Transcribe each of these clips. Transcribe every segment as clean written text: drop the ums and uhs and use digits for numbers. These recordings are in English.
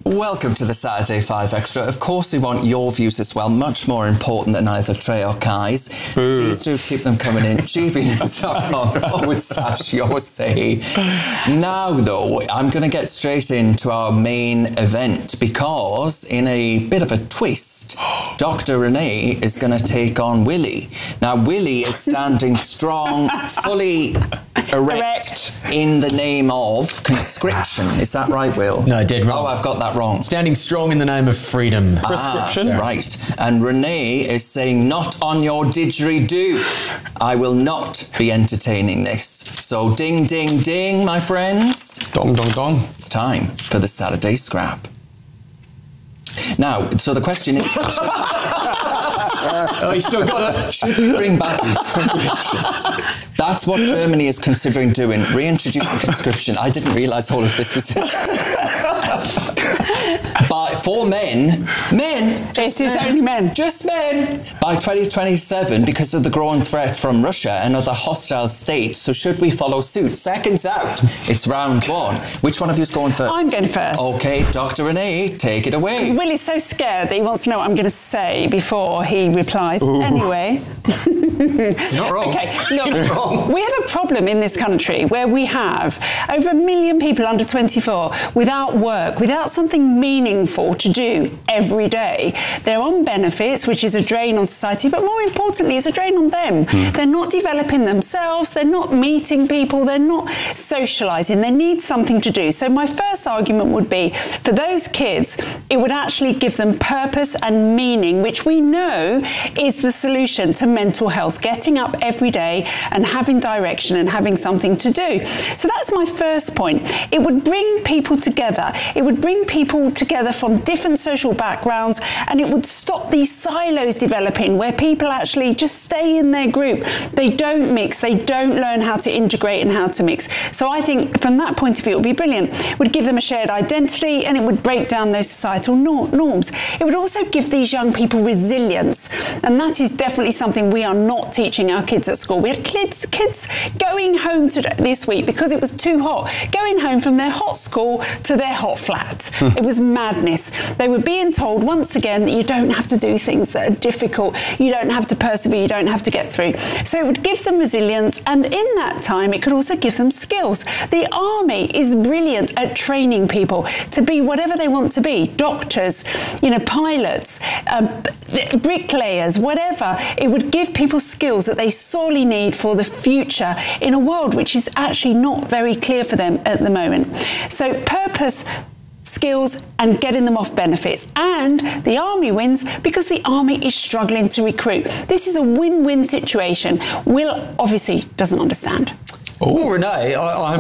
Welcome to the Saturday 5 Extra. Of course, we want your views as well, much more important than either Trey or Kai's. Please do keep them coming in. gbnews.com/your-say. Now, though, I'm going to get straight into our main event because, in a bit of a twist, Dr. Renee is going to take on Willie. Now, Willie is standing strong, fully erect in the name of conscription. Is that right, Will? No, dead wrong. Oh, I've got that wrong. Standing strong in the name of freedom. Prescription. Right. And Renee is saying, not on your didgeridoo. I will not be entertaining this. So ding, ding, ding, my friends. Dong, dong, dong. It's time for the Saturday Scrap. Now, so the question is... Oh, you still got it. Should we bring back conscription? That's what Germany is considering doing, reintroducing conscription. I didn't realise all of this was... For men, It is only men. Just men. By 2027, because of the growing threat from Russia and other hostile states, so should we follow suit? Seconds out. It's round one. Which one of you is going first? I'm going first. Okay, Dr. Renee, take it away. Because Will is so scared that he wants to know what I'm going to say before he replies. Ooh. Anyway. Not wrong. Okay, look, we have a problem in this country where we have over 1 million people under 24 without work, without something meaningful to do every day. They're on benefits, which is a drain on society, but more importantly, it's a drain on them. They're not developing themselves, they're not meeting people, they're not socialising, they need something to do. So my first argument would be, for those kids, it would actually give them purpose and meaning, which we know is the solution to mental health, getting up every day and having direction and having something to do. So that's my first point. It would bring people together. It would bring people together from different social backgrounds, and it would stop these silos developing where people actually just stay in their group. They don't mix, they don't learn how to integrate and how to mix. So I think from that point of view, it would be brilliant. It would give them a shared identity and it would break down those societal norms. It would also give these young people resilience, and that is definitely something we are not teaching our kids at school. We had kids going home this week because it was too hot, going home from their hot school to their hot flat. It was madness. They were being told once again that you don't have to do things that are difficult, you don't have to persevere, you don't have to get through. So it would give them resilience, and in that time it could also give them skills. The army is brilliant at training people to be whatever they want to be, doctors, pilots, bricklayers, whatever. It would give people skills that they sorely need for the future in a world which is actually not very clear for them at the moment. So purpose, skills, and getting them off benefits. And the army wins because the army is struggling to recruit. This is a win-win situation. Will obviously doesn't understand. Well, Renee,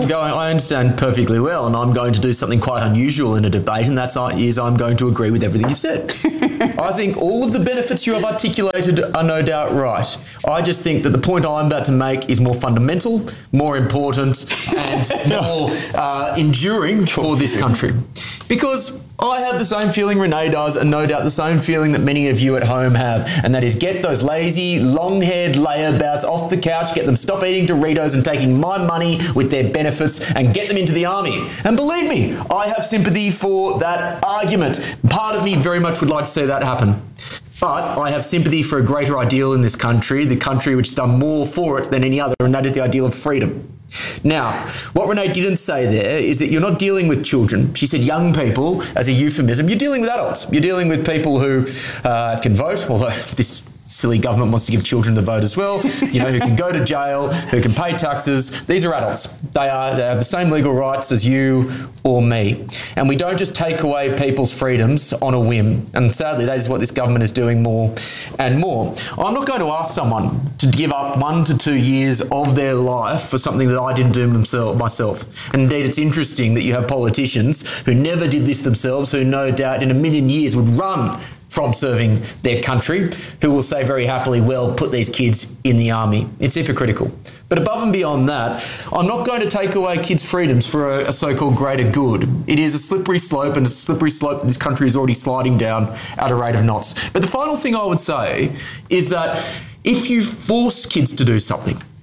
I understand perfectly well, and I'm going to do something quite unusual in a debate, and I'm going to agree with everything you've said. I think all of the benefits you have articulated are no doubt right. I just think that the point I'm about to make is more fundamental, more important, and more enduring for this country. Because I have the same feeling Renee does, and no doubt the same feeling that many of you at home have, and that is get those lazy, long-haired layabouts off the couch, get them stop eating Doritos and taking my money with their benefits, and get them into the army. And believe me, I have sympathy for that argument. Part of me very much would like to see that happen. But I have sympathy for a greater ideal in this country, the country which has done more for it than any other, and that is the ideal of freedom. Now, what Renee didn't say there is that you're not dealing with children. She said young people as a euphemism. You're dealing with adults. You're dealing with people who can vote, although this silly government wants to give children the vote as well, who can go to jail, who can pay taxes. These are adults. They have the same legal rights as you or me. And we don't just take away people's freedoms on a whim. And sadly, that is what this government is doing more and more. I'm not going to ask someone to give up 1 to 2 years of their life for something that I didn't do myself. And indeed, it's interesting that you have politicians who never did this themselves, who no doubt in a million years would run from serving their country, who will say very happily, well, put these kids in the army. It's hypocritical. But above and beyond that, I'm not going to take away kids' freedoms for a so-called greater good. It is a slippery slope, and a slippery slope that this country is already sliding down at a rate of knots. But the final thing I would say is that if you force kids to do something,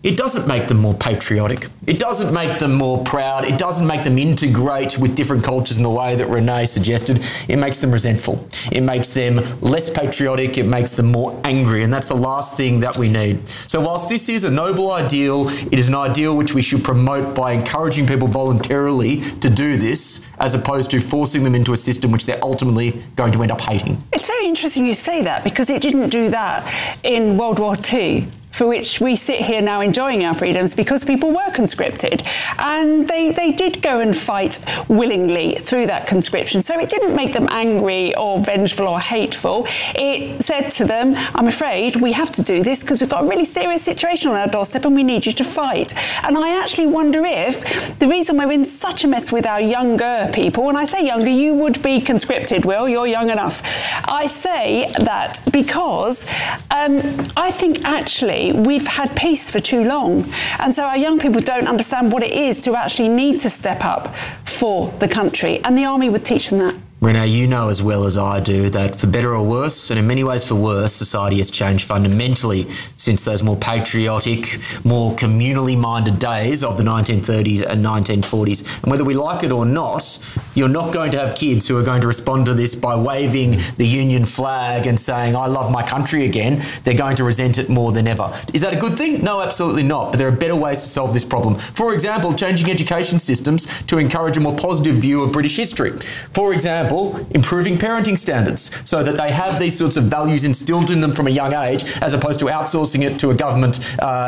it doesn't make them more patriotic. It doesn't make them more proud. It doesn't make them integrate with different cultures in the way that Renee suggested. It makes them resentful. It makes them less patriotic. It makes them more angry, and that's the last thing that we need. So whilst this is a noble ideal, it is an ideal which we should promote by encouraging people voluntarily to do this, as opposed to forcing them into a system which they're ultimately going to end up hating. It's very interesting you say that, because it didn't do that in World War II, for which we sit here now enjoying our freedoms because people were conscripted. And they did go and fight willingly through that conscription. So it didn't make them angry or vengeful or hateful. It said to them, I'm afraid we have to do this because we've got a really serious situation on our doorstep and we need you to fight. And I actually wonder if the reason we're in such a mess with our younger people, when I say younger, you would be conscripted, Will, you're young enough. I say that because I think actually we've had peace for too long. And so our young people don't understand what it is to actually need to step up for the country. And the army would teach them that. Renee, you know as well as I do that for better or worse, and in many ways for worse, society has changed fundamentally since those more patriotic, more communally minded days of the 1930s and 1940s. And whether we like it or not, you're not going to have kids who are going to respond to this by waving the Union flag and saying, I love my country again. They're going to resent it more than ever. Is that a good thing? No, absolutely not. But there are better ways to solve this problem. For example, changing education systems to encourage a more positive view of British history. For example, improving parenting standards so that they have these sorts of values instilled in them from a young age, as opposed to outsourcing it to a government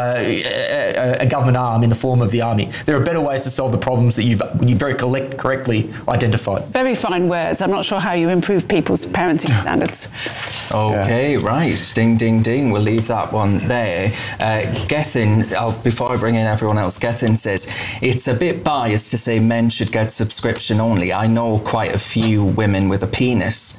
arm in the form of the army. There are better ways to solve the problems that you've very correctly identified. Very fine words. I'm not sure how you improve people's parenting standards. Okay, right. Ding, ding, ding. We'll leave that one there. Gethin, before I bring in everyone else, Gethin says, it's a bit biased to say men should get subscription only. I know quite a few women with a penis.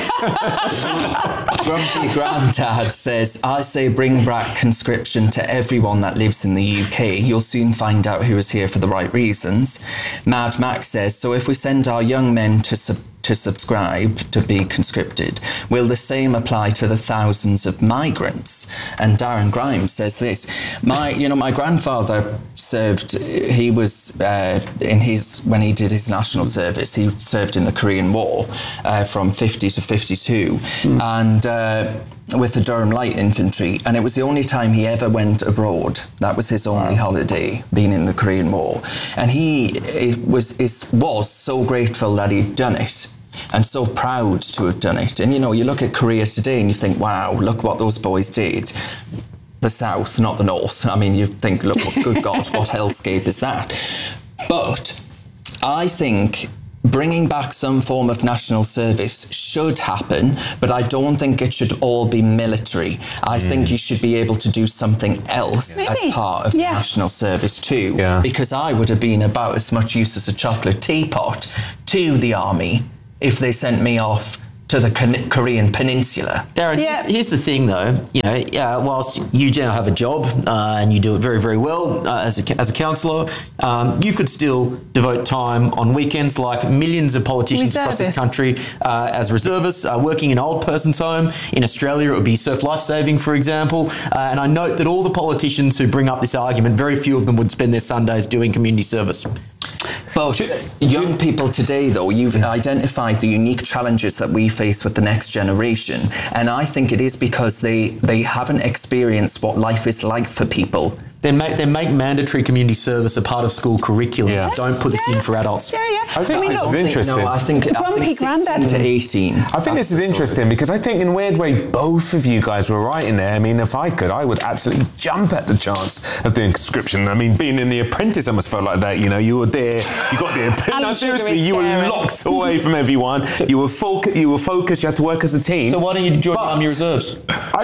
Grumpy Grandad says, I say bring back conscription to everyone that lives in the UK. You'll soon find out who is here for the right reasons. Mad Max says, so if we send our young men to subscribe to be conscripted, will the same apply to the thousands of migrants? And Darren Grimes says this, my grandfather served, he was when he did his national service, he served in the Korean War from 50 to 52 and with the Durham Light Infantry, and it was the only time he ever went abroad. That was his only holiday, being in the Korean War. And he was so grateful that he'd done it, and so proud to have done it. And you look at Korea today and you think, wow, look what those boys did. The South, not the North. I mean, you think, look, good God, what hellscape is that? But I think bringing back some form of national service should happen, but I don't think it should all be military. I think you should be able to do something else as part of national service too, because I would have been about as much use as a chocolate teapot to the army if they sent me off to the Korean peninsula. Darren, here's the thing though, whilst you now have a job and you do it very, very well as a councillor, you could still devote time on weekends like millions of politicians across this country as reservists, working in an old person's home. In Australia, it would be Surf Life Saving, for example. And I note that all the politicians who bring up this argument, very few of them would spend their Sundays doing community service. But young people today, though, you've identified the unique challenges that we face with the next generation. And I think it is because they haven't experienced what life is like for people. They make mandatory community service a part of school curriculum. Yeah. Don't put this in for adults. I think this is interesting. No, I think 16 to 18. I think this is interesting because I think in a weird way both of you guys were right in there. I mean, if I could, I would absolutely jump at the chance of doing conscription. I mean, being in The Apprentice almost felt like that. You were there, you got the apprentice. No, seriously, you were locked away from everyone. You were focused. You had to work as a team. So why don't you join the Army Reserves?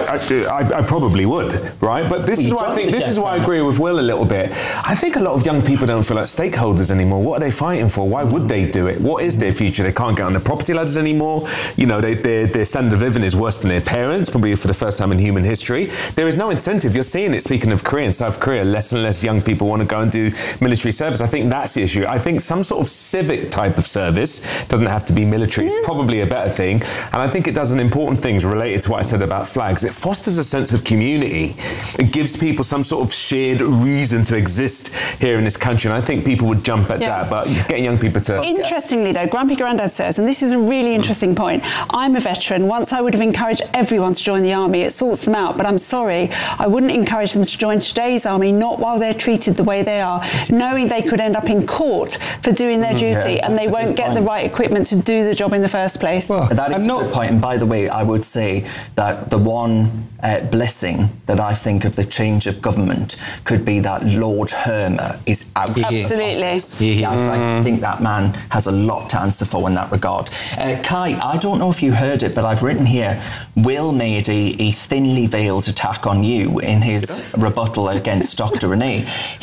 I probably would, right? But this is why I think this is why I agree with Will a little bit. I think a lot of young people don't feel like stakeholders anymore. What are they fighting for? Why would they do it? What is their future? They can't get on the property ladders anymore. Their standard of living is worse than their parents, probably for the first time in human history. There is no incentive. You're seeing it, speaking of Korea and South Korea, less and less young people want to go and do military service. I think that's the issue. I think some sort of civic type of service doesn't have to be military. It's probably a better thing. And I think it does an important things related to what I said about flags. It fosters a sense of community. It gives people some sort of shared shared reason to exist here in this country. And I think people would jump at that, but getting young people to... Interestingly, though, Grumpy Grandad says, and this is a really interesting point, I'm a veteran. Once I would have encouraged everyone to join the army. It sorts them out. But I'm sorry, I wouldn't encourage them to join today's army, not while they're treated the way they are, knowing they could end up in court for doing their duty and they won't get the right equipment to do the job in the first place. Well, that is a good point. And by the way, I would say that the one blessing that I think of the change of government could be that Lord Hermer is out. Absolutely. I think that man has a lot to answer for in that regard. Kai, I don't know if you heard it, but I've written here, Will made a thinly veiled attack on you in his rebuttal against Dr. Renee.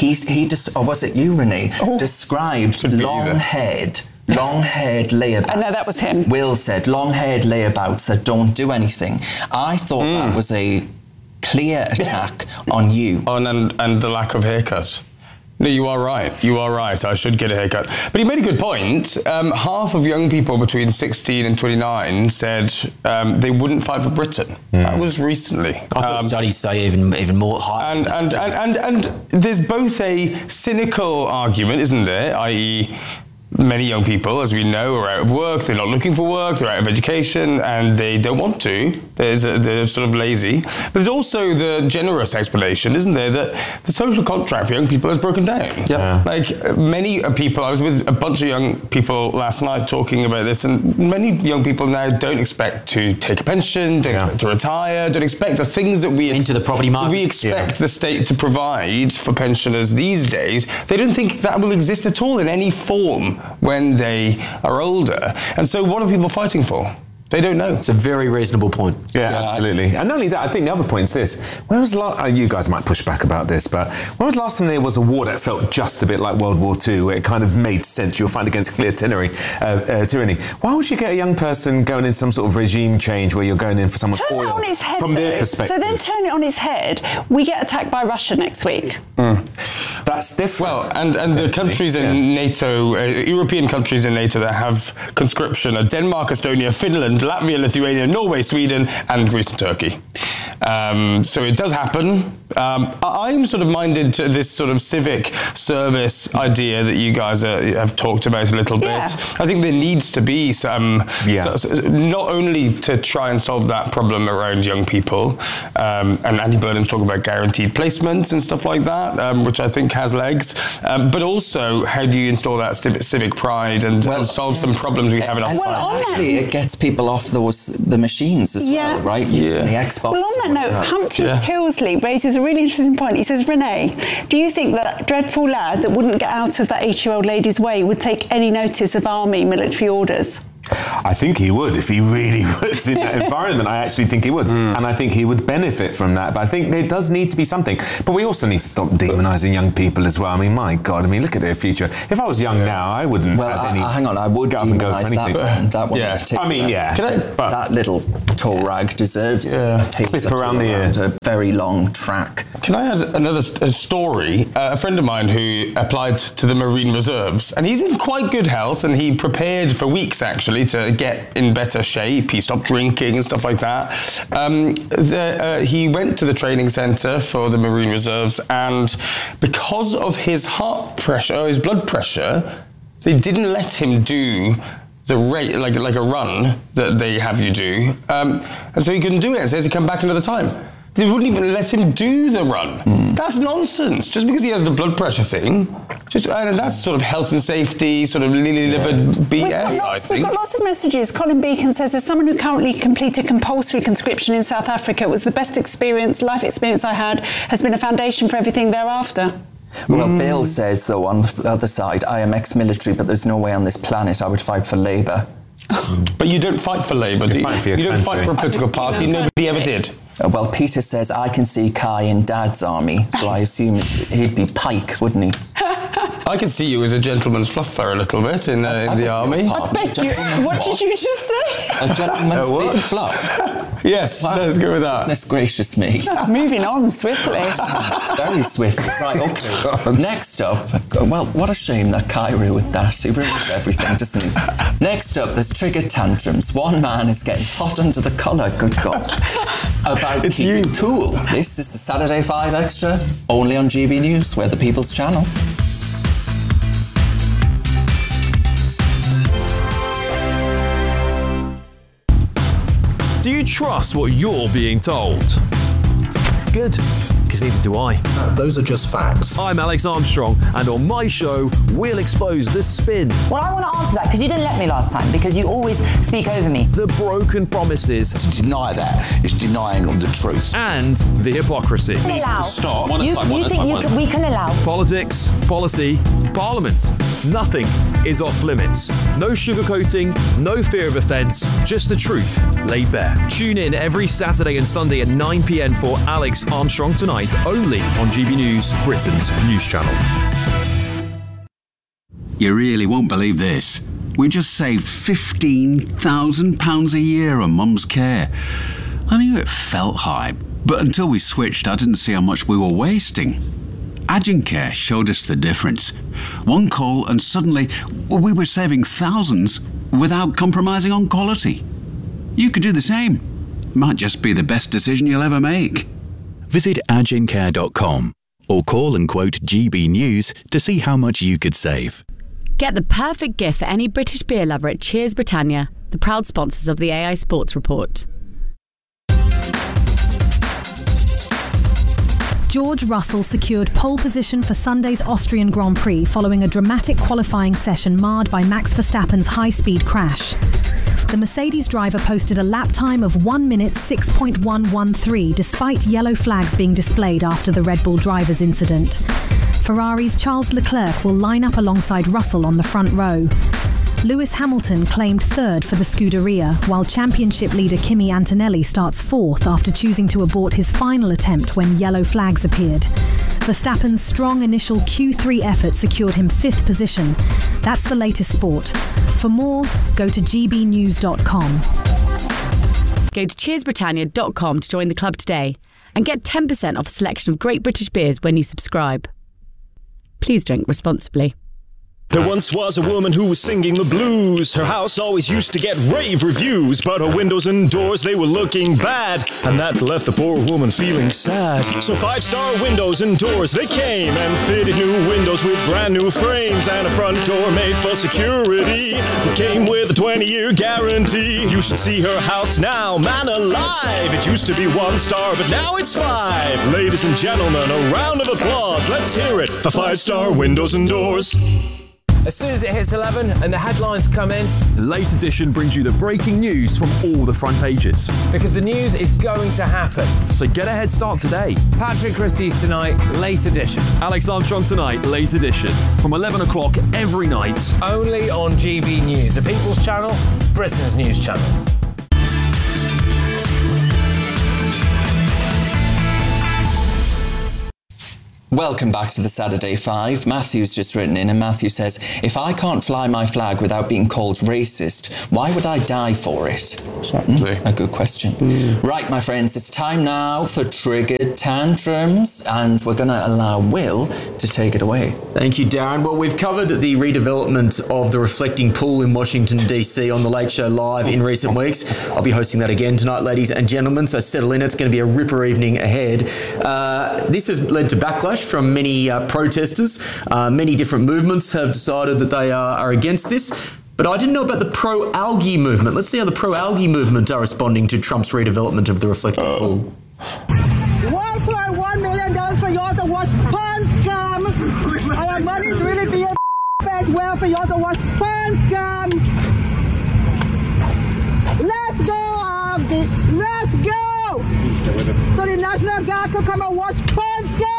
Or was it you, Renee? Described long-haired layabouts. No, that was him. Will said long-haired layabouts that don't do anything. I thought that was a clear attack on you. And the lack of haircut. No, you are right. You are right. I should get a haircut. But he made a good point. Half of young people between 16 and 29 said they wouldn't fight for Britain. That was recently. I thought studies say even more high. And there's both a cynical argument, isn't there? I.e., many young people, as we know, are out of work, they're not looking for work, they're out of education, and they don't want to. They're sort of lazy. But there's also the generous explanation, isn't there, that the social contract for young people has broken down. Like many people, I was with a bunch of young people last night talking about this, and many young people now don't expect to take a pension, don't expect to retire, don't expect the things that we... Into the property market. We expect the state to provide for pensioners these days. They don't think that will exist at all in any form when they are older. And so what are people fighting for? They don't know. It's a very reasonable point. Yeah, absolutely. And not only that, I think the other point is this. When was you guys might push back about this, but when was the last time there was a war that felt just a bit like World War II, where it kind of made sense, you'll find against clear tyranny? Why would you get a young person going in some sort of regime change where you're going in for someone's turn oil it on its head, from their perspective? So then turn it on its head. We get attacked by Russia next week. That's different. Well, and the countries in NATO, European countries in NATO that have conscription are Denmark, Estonia, Finland, Latvia, Lithuania, Norway, Sweden, and Greece and Turkey. So it does happen. I'm sort of minded to this sort of civic service idea that you guys have talked about a little bit. I think there needs to be some, not only to try and solve that problem around young people, and Andy Burnham's talking about guaranteed placements and stuff like that, which I think has legs, but also how do you install that civic pride and solve some problems we have in our society? Actually, it gets people off the machines as well, right? Using the Xbox. Well, on that note, Humpty Tilsley raises a really interesting point. He says, Renee, do you think that dreadful lad that wouldn't get out of that 8-year-old lady's way would take any notice of army military orders? I think he would if he really was in that environment. I actually think he would. And I think he would benefit from that. But I think there does need to be something. But we also need to stop demonising young people as well. I mean, my God, look at their future. If I was young now, I wouldn't have any... hang on, I would demonise that one. That little toe rag deserves a clip around the ear. A very long track. Can I add another story? A friend of mine who applied to the Marine Reserves, and he's in quite good health, and he prepared for weeks, actually, to get in better shape. He stopped drinking and stuff like that. He went to the training centre for the Marine Reserves, and because of his his blood pressure, they didn't let him do the rate, like a run that they have you do. And so he couldn't do it. It says he come back another time. They wouldn't even let him do the run. That's nonsense. Just because he has the blood pressure thing, and that's sort of health and safety, sort of lily-livered BS, I think. We've got lots of messages. Colin Beacon says, as someone who currently completed compulsory conscription in South Africa, it was the best life experience I had, has been a foundation for everything thereafter. Well, Bill says, though, on the other side, I am ex-military, but there's no way on this planet I would fight for Labour. But you don't fight for Labour, do you? You don't fight for a political party. Nobody ever did. Well, Peter says, I can see Kai in Dad's army, so I assume he'd be Pike, wouldn't he? I can see you as a gentleman's fluffer a little bit in the army. I beg you. What did you just say? A gentleman's bit fluff. Yes, let's go with that. Goodness gracious me. Moving on swiftly. Very swiftly. Right, okay. Next up, well, what a shame that Kyrie with that. He ruins everything, doesn't he? Next up, there's trigger tantrums. One man is getting hot under the collar, good God, about keeping cool. This is the Saturday 5 Extra, only on GB News. We're the People's Channel. Do you trust what you're being told? Good, because neither do I. Those are just facts. I'm Alex Armstrong, and on my show, we'll expose the spin. Well, I want to answer that because you didn't let me last time, because you always speak over me. The broken promises. To deny that is denying the truth. And the hypocrisy. Stop. We can allow Politics, policy, parliament. Nothing is off limits. No sugarcoating, no fear of offence, just the truth laid bare. Tune in every Saturday and Sunday at 9 p.m. for Alex Armstrong Tonight, only on GB News, Britain's news channel. You really won't believe this. We just saved £15,000 a year on Mum's care. I knew it felt high, but until we switched, I didn't see how much we were wasting. Agencare showed us the difference. One call and suddenly we were saving thousands without compromising on quality. You could do the same. Might just be the best decision you'll ever make. Visit agencare.com or call and quote GB News to see how much you could save. Get the perfect gift for any British beer lover at Cheers Britannia, the proud sponsors of the AI Sports Report. George Russell secured pole position for Sunday's Austrian Grand Prix following a dramatic qualifying session marred by Max Verstappen's high-speed crash. The Mercedes driver posted a lap time of 1 minute 6.113 despite yellow flags being displayed after the Red Bull driver's incident. Ferrari's Charles Leclerc will line up alongside Russell on the front row. Lewis Hamilton claimed third for the Scuderia, while championship leader Kimi Antonelli starts fourth after choosing to abort his final attempt when yellow flags appeared. Verstappen's strong initial Q3 effort secured him fifth position. That's the latest sport. For more, go to gbnews.com. Go to cheersbritannia.com to join the club today and get 10% off a selection of great British beers when you subscribe. Please drink responsibly. There once was a woman who was singing the blues. Her house always used to get rave reviews, but her windows and doors, they were looking bad, and that left the poor woman feeling sad. So 5-star windows and doors, they came and fitted new windows with brand new frames and a front door made for security that came with a 20-year guarantee. You should see her house now, man alive. It used to be 1 star, but now it's 5. Ladies and gentlemen, a round of applause. Let's hear it for 5-star windows and doors. As soon as it hits 11 and the headlines come in, The Late Edition brings you the breaking news from all the front pages. because the news is going to happen. So get a head start today. Patrick Christie's Tonight, Late Edition. Alex Armstrong Tonight, Late Edition. From 11 o'clock every night. Only on GB News, the People's Channel, Britain's news channel. Welcome back to the Saturday 5. Matthew's just written in, and Matthew says, if I can't fly my flag without being called racist, why would I die for it? Exactly. A good question. Right, my friends, it's time now for Triggered Tantrums, and we're going to allow Will to take it away. Thank you, Darren. Well, we've covered the redevelopment of the reflecting pool in Washington, D.C. on The Late Show Live in recent weeks. I'll be hosting that again tonight, ladies and gentlemen, so settle in. It's going to be a ripper evening ahead. This has led to backlash from many protesters. Many different movements have decided that they are against this. But I didn't know about the pro-algae movement. Let's see how the pro-algae movement are responding to Trump's redevelopment of the reflecting pool. $1.1 million for y'all to watch porn scam. Our money's really being spent well for y'all to watch porn scam. Let's go, algae. Let's go. So the National Guard could come and watch porn scam.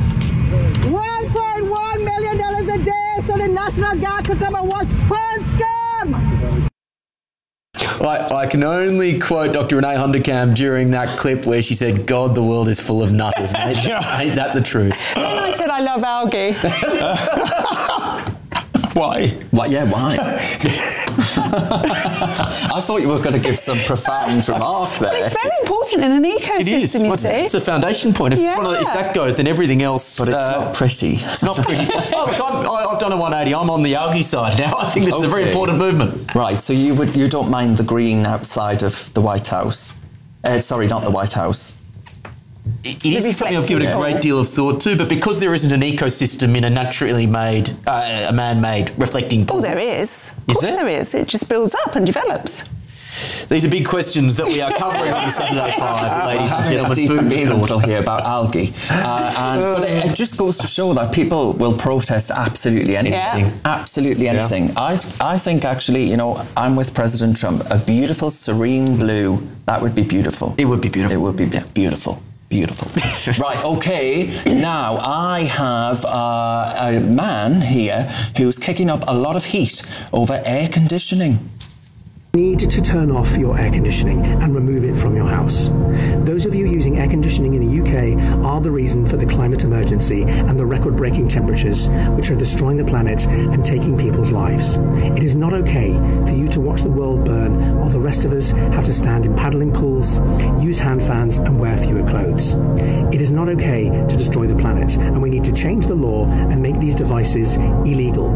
$1.1 million a day so the National Guard could come and watch porn scam. I can only quote Dr. Renee Hunderkamp during that clip where she said, God, the world is full of nutters. Ain't that the truth? And I said I love algae. Why? Why? I thought you were going to give some profound remark there. Well, it's very important in an ecosystem, you see. It's a foundation point. If that goes, then everything else... But it's not pretty. It's not pretty. Look, I've done a 180. I'm on the algae side now. I think this is a very important movement. Right, so you don't mind the green outside of the White House? Sorry, not the White House. It is something I've given a great deal of thought to, but because there isn't an ecosystem in a naturally made, a man-made reflecting pool. Oh, there is. Of course there is. It just builds up and develops. These are big questions that we are covering on the Saturday 5, ladies and gentlemen. Deep meaningful here about algae. But it just goes to show that people will protest absolutely anything. Yeah. Absolutely anything. I think, actually, I'm with President Trump. A beautiful, serene blue, that would be beautiful. It would be beautiful. It would be beautiful. Beautiful. Right, okay. Now, I have a man here who's kicking up a lot of heat over air conditioning. You need to turn off your air conditioning and remove it from your house. Those of you using air conditioning in the UK are the reason for the climate emergency and the record-breaking temperatures which are destroying the planet and taking people's lives. It is not okay for you to watch the world burn while the rest of us have to stand in paddling pools, use hand fans and wear fewer clothes. It is not okay to destroy the planet, and we need to change the law and make these devices illegal.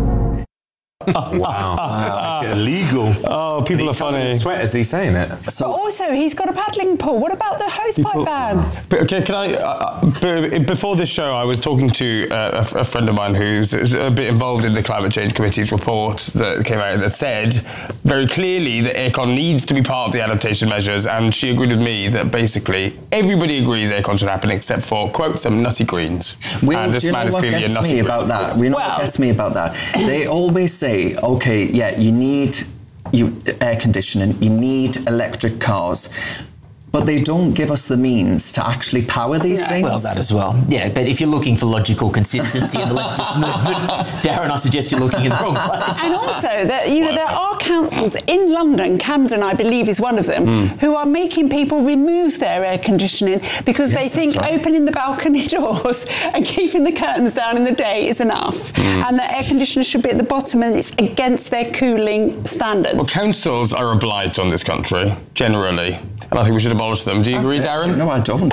Wow. Illegal. Oh, people are funny. Sweat as he's saying it. But also, he's got a paddling pool. What about the hosepipe ban? Okay, can I? Before this show, I was talking to a friend of mine who's a bit involved in the Climate Change Committee's report that came out that said very clearly that aircon needs to be part of the adaptation measures, and she agreed with me that basically everybody agrees aircon should happen except for, quote, some nutty greens. And this man is clearly a nutty green. What gets me about that? They always say, okay, yeah, you need air conditioning, you need electric cars, but they don't give us the means to actually power these things. Well, that as well. Yeah, but if you're looking for logical consistency in the leftist movement, Darren, I suggest you're looking in the wrong place. And also, there are councils in London, Camden, I believe, is one of them, who are making people remove their air conditioning because they think opening the balcony doors and keeping the curtains down in the day is enough, and the air conditioner should be at the bottom, and it's against their cooling standards. Well, councils are obliged on this country, generally, and I think we should abolish them. Do you agree, Darren? No, I don't.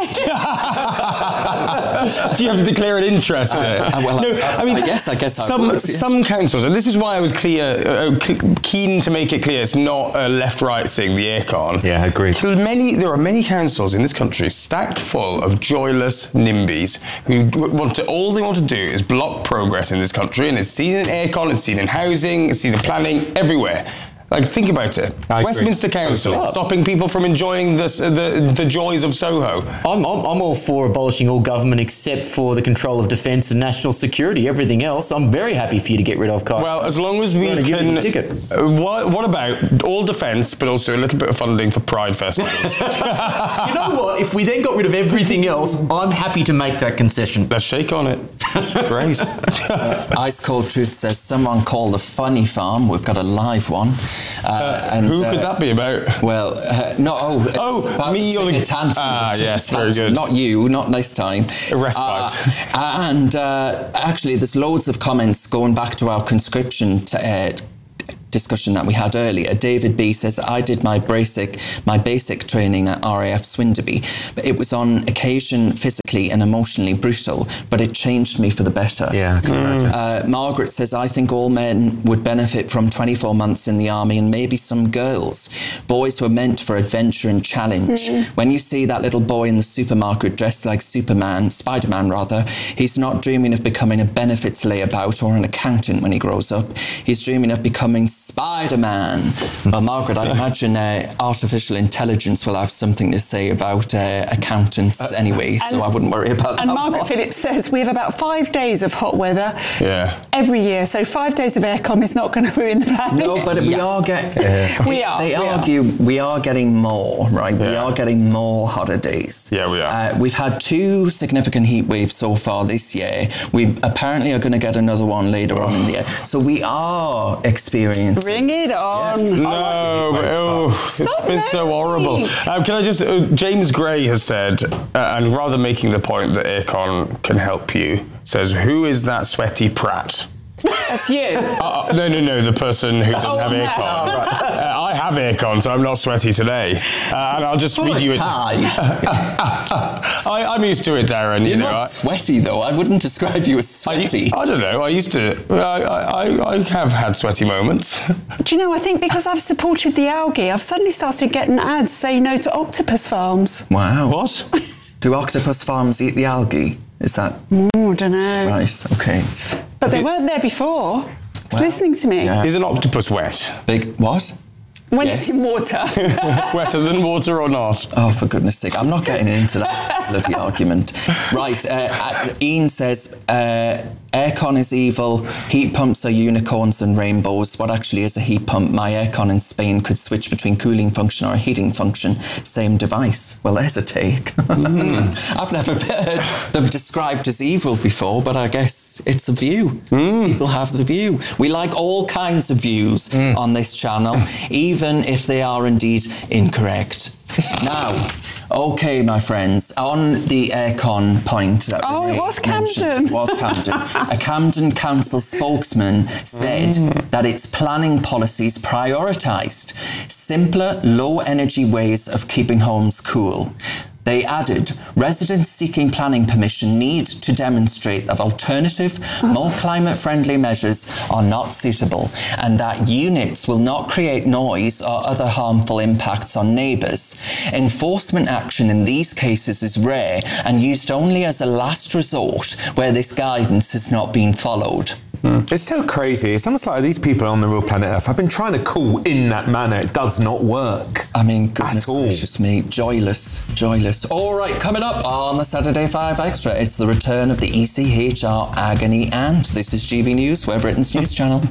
Do you have to declare an interest there? I guess I would. Yeah. Some councils, and this is why I was keen to make it clear it's not a left-right thing, the aircon. Yeah, agreed. There are many councils in this country stacked full of joyless NIMBYs who all they want to do is block progress in this country, and it's seen in aircon, it's seen in housing, it's seen in planning, everywhere. Like, think about it. Westminster Council stopping people from enjoying the joys of Soho. I'm all for abolishing all government except for the control of defence and national security. Everything else, I'm very happy for you to get rid of, Kyle. Well, as long as we can... Give me a ticket. What about all defence, but also a little bit of funding for Pride festivals? You know what? If we then got rid of everything else, I'm happy to make that concession. Let's shake on it. Great. Ice Cold Truth says, someone call the Funny Farm. We've got a live one. Who could that be about? Well, about me or the tantrum. Yes, very good. Not you, not this time. A respite. Actually, there's loads of comments going back to our conscription discussion that we had earlier. David B says, I did my basic training at RAF Swinderby. It was on occasion physically and emotionally brutal, but it changed me for the better. Yeah, I can imagine. Margaret says, I think all men would benefit from 24 months in the army, and maybe some girls. Boys were meant for adventure and challenge. When you see that little boy in the supermarket dressed like Spider-Man rather, he's not dreaming of becoming a benefits layabout or an accountant when he grows up. He's dreaming of becoming Spider-Man. Well, Margaret, I imagine artificial intelligence will have something to say about accountants anyway, so I wouldn't worry about that. And Margaret Phillips says we have about 5 days of hot weather every year, so 5 days of aircon is not going to ruin the planet. No, but we are getting... we are getting more, right? Yeah. We are getting more hotter days. Yeah, we are. We've had 2 significant heat waves so far this year. We apparently are going to get another one later on in the year. So we are experiencing... Bring it on. Yeah. No, it's been so horrible. Can I just... James Gray has said, and rather making the point that aircon can help you, says, who is that sweaty prat? That's you. No, the person who doesn't have aircon. Oh, right. I have aircon, so I'm not sweaty today. And I'll just read you it. I'm used to it, Darren. You're not sweaty, though. I wouldn't describe you as sweaty. I don't know. I used to. I have had sweaty moments. Do you know, I think because I've supported the algae, I've suddenly started getting ads say no to octopus farms. Wow. What? Do octopus farms eat the algae? Is that... I don't know. Right, okay. But they weren't there before. It's listening to me. Yeah. Is an octopus wet? Big what? When it's in water. Wetter than water or not? Oh, for goodness sake. I'm not getting into that bloody argument. Right, Ian says, aircon is evil, heat pumps are unicorns and rainbows. What actually is a heat pump? My aircon in Spain could switch between cooling function or heating function. Same device. Well, there's a take. I've never heard them described as evil before, but I guess it's a view. People have the view. We like all kinds of views on this channel, even if they are indeed incorrect. Now, okay, my friends, on the aircon point... It was Camden. It was Camden. A Camden Council spokesman said that its planning policies prioritised simpler, low-energy ways of keeping homes cool. They added, residents seeking planning permission need to demonstrate that alternative, more climate-friendly measures are not suitable and that units will not create noise or other harmful impacts on neighbours. Enforcement action in these cases is rare and used only as a last resort where this guidance has not been followed. It's so crazy. It's almost like these people on the real planet Earth have been trying to cool in that manner. It does not work. I mean, goodness gracious me, joyless. All right, coming up on the Saturday 5 Extra, it's the return of the ECHR agony aunt. This is GB News, We're Britain's news channel.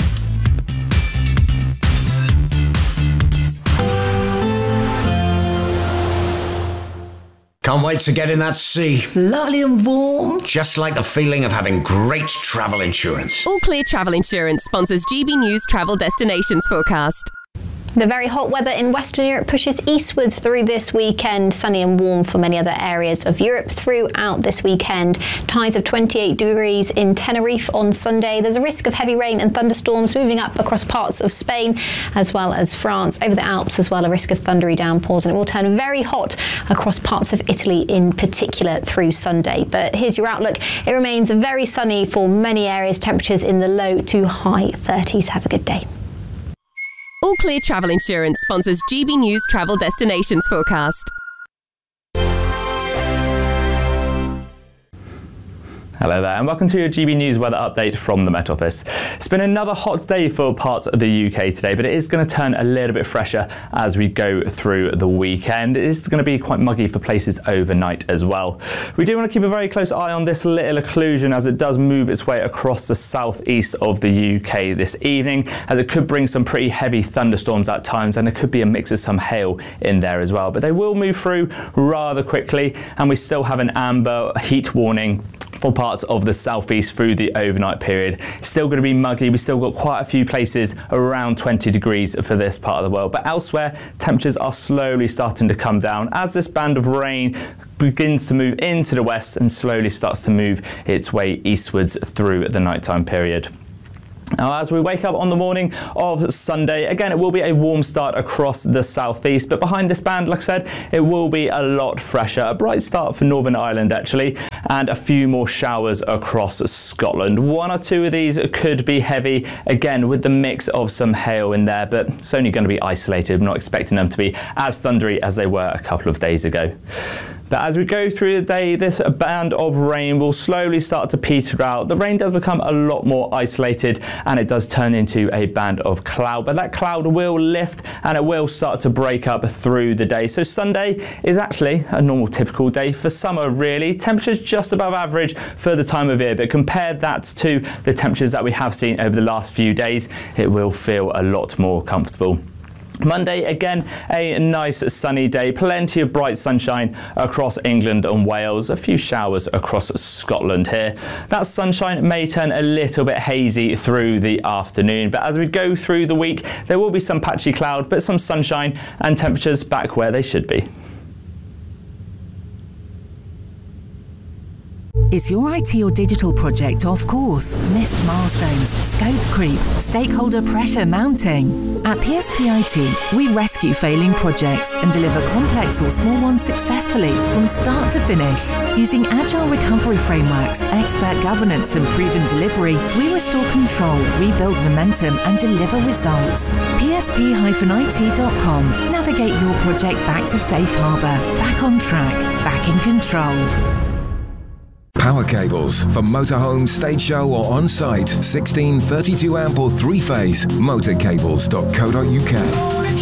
Can't wait to get in that sea. Lovely and warm. Just like the feeling of having great travel insurance. All Clear Travel Insurance sponsors GB News travel destinations forecast. The very hot weather in Western Europe pushes eastwards through this weekend. Sunny and warm for many other areas of Europe throughout this weekend. Highs of 28 degrees in Tenerife on Sunday. There's a risk of heavy rain and thunderstorms moving up across parts of Spain as well as France. Over the Alps as well, a risk of thundery downpours, and it will turn very hot across parts of Italy in particular through Sunday. But here's your outlook. It remains very sunny for many areas. Temperatures in the low to high 30s. Have a good day. All Clear Travel Insurance sponsors GB News travel destinations forecast. Hello there and welcome to your GB News weather update from the Met Office. It's been another hot day for parts of the UK today, but it is going to turn a little bit fresher as we go through the weekend. It is going to be quite muggy for places overnight as well. We do want to keep a very close eye on this little occlusion as it does move its way across the southeast of the UK this evening, as it could bring some pretty heavy thunderstorms at times, and there could be a mix of some hail in there as well. But they will move through rather quickly, and we still have an amber heat warning for parts of the southeast through the overnight period. It's still going to be muggy. We've still got quite a few places around 20 degrees for this part of the world, but elsewhere temperatures are slowly starting to come down as this band of rain begins to move into the west and slowly starts to move its way eastwards through the nighttime period. Now, as we wake up on the morning of Sunday, again, it will be a warm start across the southeast, but behind this band, like I said, it will be a lot fresher. A bright start for Northern Ireland, actually, and a few more showers across Scotland. One or two of these could be heavy, again, with the mix of some hail in there, but it's only going to be isolated. I'm not expecting them to be as thundery as they were a couple of days ago. But as we go through the day, this band of rain will slowly start to peter out. The rain does become a lot more isolated and it does turn into a band of cloud. But that cloud will lift and it will start to break up through the day. So Sunday is actually a normal typical day for summer, really. Temperatures just above average for the time of year. But compare that to the temperatures that we have seen over the last few days, it will feel a lot more comfortable. Monday, again, a nice sunny day, plenty of bright sunshine across England and Wales, a few showers across Scotland here. That sunshine may turn a little bit hazy through the afternoon, but as we go through the week, there will be some patchy cloud, but some sunshine and temperatures back where they should be. Is your IT or digital project off course? Missed milestones, scope creep, stakeholder pressure mounting? At PSP IT, we rescue failing projects and deliver complex or small ones successfully from start to finish. Using agile recovery frameworks, expert governance and proven delivery, we restore control, rebuild momentum and deliver results. PSP-IT.com. Navigate your project back to safe harbour, back on track, back in control. Power cables for motorhome, stage show or on-site. 16, 32 amp or 3-phase. Motorcables.co.uk.